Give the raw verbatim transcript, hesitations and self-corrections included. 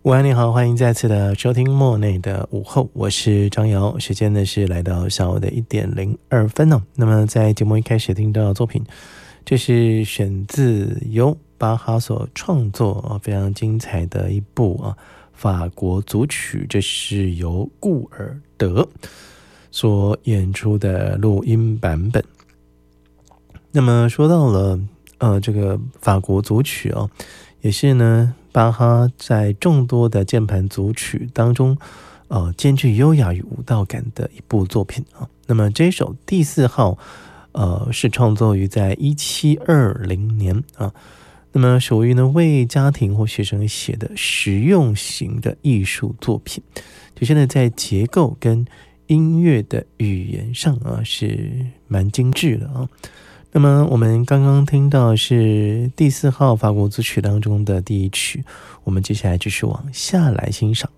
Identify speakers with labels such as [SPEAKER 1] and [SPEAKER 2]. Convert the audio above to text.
[SPEAKER 1] 午安，你好，欢迎再次的收听莫内的午后，我是张瑶，时间呢是来到下午的一点零二分哦。那么在节目一开始听到的作品，这是选自由巴哈所创作啊，非常精彩的一部啊法国组曲，这是由顾尔德所演出的录音版本。那么说到了呃这个法国组曲哦，也是呢巴哈在众多的键盘组曲当中，呃，兼具优雅与舞蹈感的一部作品啊。那么这一首第四号，呃，是创作于在一七二零年啊。那么属于呢为家庭或学生写的实用型的艺术作品，就是呢在结构跟音乐的语言上啊是蛮精致的啊。那么我们刚刚听到的是第四号法国组曲当中的第一曲，我们接下来继续往下来欣赏。